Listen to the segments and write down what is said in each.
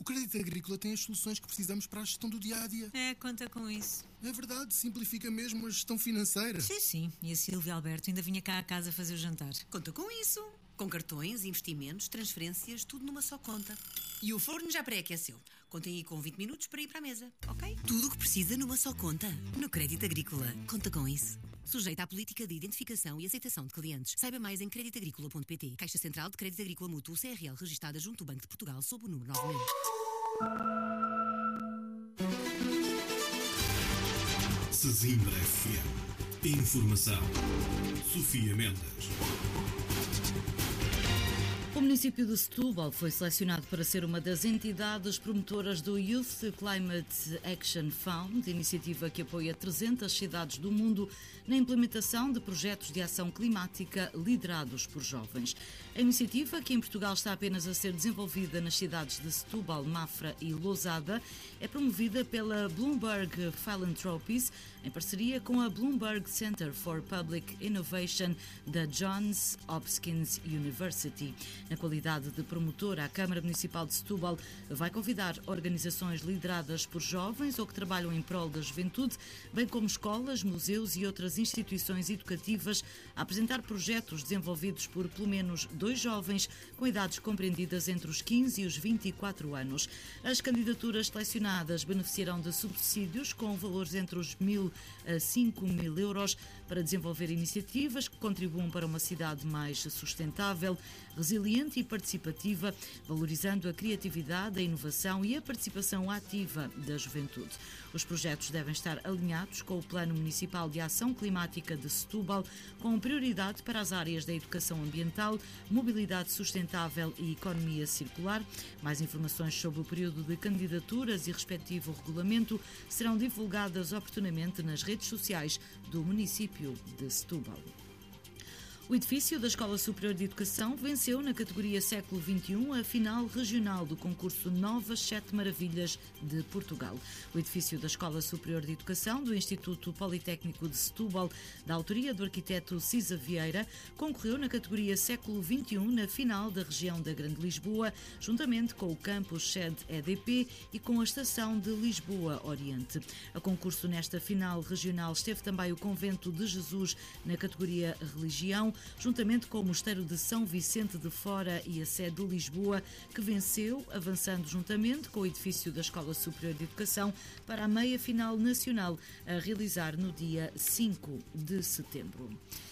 O Crédito Agrícola tem as soluções que precisamos para a gestão do dia-a-dia. Conta com isso. É verdade, simplifica mesmo a gestão financeira. Sim. E a Silvia Alberto ainda vinha cá à casa fazer o jantar. Conta com isso. Com cartões, investimentos, transferências, tudo numa só conta. E o forno já pré-aqueceu. Contem aí com 20 minutos para ir para a mesa, ok? Tudo o que precisa numa só conta. No Crédito Agrícola. Conta com isso. Sujeita à política de identificação e aceitação de clientes. Saiba mais em creditagricola.pt. Caixa Central de Crédito Agrícola Mútuo CRL, registada junto ao Banco de Portugal, sob o número 9000. Sesimbra FM. Informação. Sofia Mendes. O município de Setúbal foi selecionado para ser uma das entidades promotoras do Youth Climate Action Fund, iniciativa que apoia 300 cidades do mundo na implementação de projetos de ação climática liderados por jovens. A iniciativa, que em Portugal está apenas a ser desenvolvida nas cidades de Setúbal, Mafra e Lousada, é promovida pela Bloomberg Philanthropies em parceria com a Bloomberg Center for Public Innovation da Johns Hopkins University. Na qualidade de promotora, a Câmara Municipal de Setúbal vai convidar organizações lideradas por jovens ou que trabalham em prol da juventude, bem como escolas, museus e outras instituições educativas, a apresentar projetos desenvolvidos por pelo menos 2 jovens com idades compreendidas entre os 15 e os 24 anos. As candidaturas selecionadas beneficiarão de subsídios com valores entre os 1.000 a 5.000 euros para desenvolver iniciativas que contribuam para uma cidade mais sustentável, resiliente e participativa, valorizando a criatividade, a inovação e a participação ativa da juventude. Os projetos devem estar alinhados com o Plano Municipal de Ação Climática de Setúbal, com prioridade para as áreas da educação ambiental, mobilidade sustentável e economia circular. Mais informações sobre o período de candidaturas e respectivo regulamento serão divulgadas oportunamente nas redes sociais do município de Setúbal. O edifício da Escola Superior de Educação venceu na categoria Século XXI a final regional do concurso Novas 7 Maravilhas de Portugal. O edifício da Escola Superior de Educação do Instituto Politécnico de Setúbal, da autoria do arquiteto Cisa Vieira, concorreu na categoria Século XXI na final da região da Grande Lisboa, juntamente com o campus sede EDP e com a estação de Lisboa Oriente. A concurso nesta final regional esteve também o Convento de Jesus na categoria Religião, juntamente com o Mosteiro de São Vicente de Fora e a sede de Lisboa, que venceu, avançando juntamente com o edifício da Escola Superior de Educação para a meia-final nacional, a realizar no dia 5 de setembro.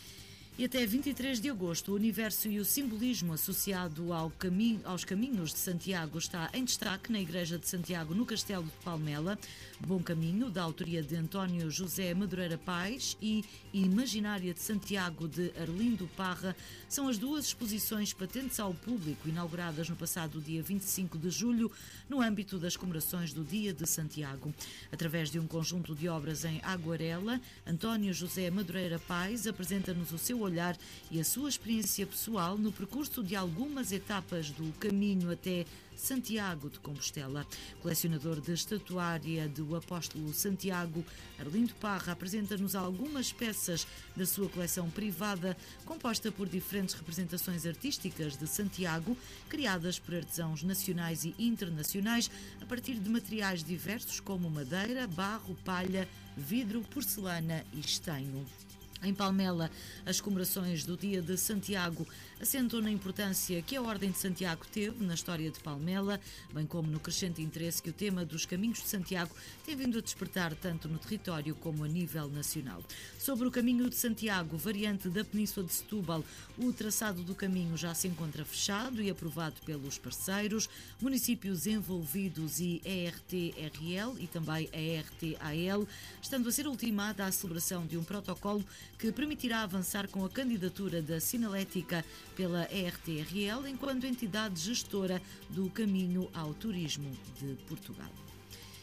E até 23 de agosto, o universo e o simbolismo associado aos caminhos de Santiago está em destaque na Igreja de Santiago, no Castelo de Palmela. Bom Caminho, da autoria de António José Madureira Paes, e Imaginária de Santiago, de Arlindo Parra, são as duas exposições patentes ao público, inauguradas no passado dia 25 de julho, no âmbito das comemorações do Dia de Santiago. Através de um conjunto de obras em aguarela, António José Madureira Paes apresenta-nos o seu olhar e a sua experiência pessoal no percurso de algumas etapas do caminho até Santiago de Compostela. Colecionador de estatuária do Apóstolo Santiago, Arlindo Parra apresenta-nos algumas peças da sua coleção privada, composta por diferentes representações artísticas de Santiago, criadas por artesãos nacionais e internacionais, a partir de materiais diversos como madeira, barro, palha, vidro, porcelana e estanho. Em Palmela, as comemorações do Dia de Santiago assentam na importância que a Ordem de Santiago teve na história de Palmela, bem como no crescente interesse que o tema dos caminhos de Santiago tem vindo a despertar tanto no território como a nível nacional. Sobre o caminho de Santiago, variante da Península de Setúbal, o traçado do caminho já se encontra fechado e aprovado pelos parceiros, municípios envolvidos e ERTRL e também a ERTAL, estando a ser ultimada a celebração de um protocolo que permitirá avançar com a candidatura da sinalética pela ERTRL enquanto entidade gestora do caminho ao turismo de Portugal.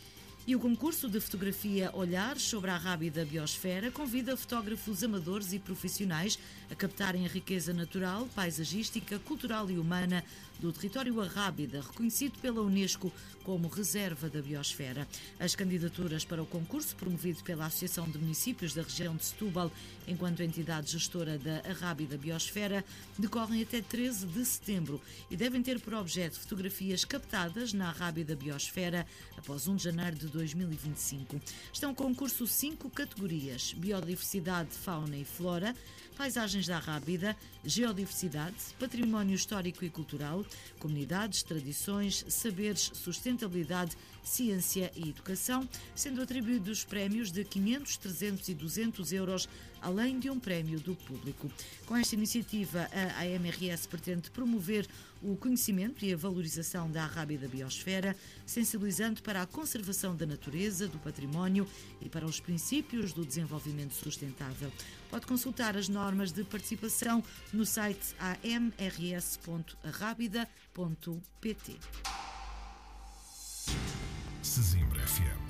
E o concurso de fotografia Olhares sobre a Rábida Biosfera convida fotógrafos amadores e profissionais a captarem a riqueza natural, paisagística, cultural e humana do território Arrábida, reconhecido pela Unesco como Reserva da Biosfera. As candidaturas para o concurso, promovido pela Associação de Municípios da região de Setúbal, enquanto entidade gestora da Arrábida Biosfera, decorrem até 13 de setembro e devem ter por objeto fotografias captadas na Arrábida Biosfera após 1 de janeiro de 2025. Estão em concurso 5 categorias: biodiversidade, fauna e flora, paisagens da Arrábida, geodiversidade, património histórico e cultural, comunidades, tradições, saberes, sustentabilidade, ciência e educação, sendo atribuídos prémios de 500, 300 e 200 euros, além de um prémio do público. Com esta iniciativa, a AMRS pretende promover o conhecimento e a valorização da Arrábida Biosfera, sensibilizando para a conservação da natureza, do património e para os princípios do desenvolvimento sustentável. Pode consultar as normas de participação no site amrs.arrábida.pt. Sesimbra FM.